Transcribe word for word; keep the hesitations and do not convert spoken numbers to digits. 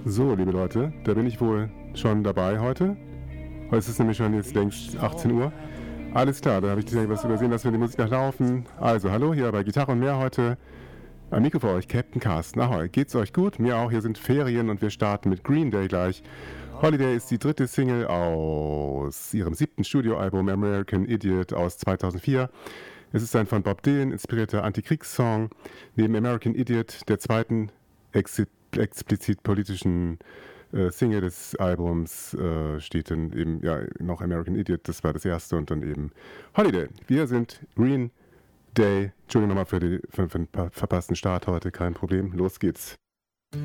So, liebe Leute, da bin ich wohl schon dabei heute. Heute ist es nämlich schon jetzt längst achtzehn Uhr. Alles klar, da habe ich was übersehen, dass wir die Musik noch laufen. Also, hallo, hier bei Gitarre und mehr heute. Am Mikro für euch, Captain Carsten. Ahoi, geht's euch gut? Mir auch, hier sind Ferien und wir starten mit Green Day gleich. Holiday ist die dritte Single aus ihrem siebten Studioalbum American Idiot aus zweitausendvier. Es ist ein von Bob Dylan inspirierter Antikriegssong. Neben American Idiot, der zweiten Exit explizit politischen äh, Single des Albums, äh, steht dann eben ja noch American Idiot, das war das erste, und dann eben Holiday. Wir sind Green Day. Entschuldigung nochmal für, die, für, für den verpassten Start heute, kein Problem. Los geht's.